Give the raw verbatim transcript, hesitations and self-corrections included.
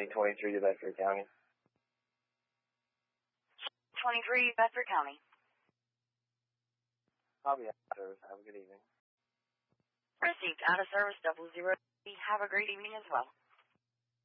twenty-three to Bedford County. twenty-three, Bedford County. I'll be out of service. Have a good evening. Received out of service double zero. Have a great evening as well.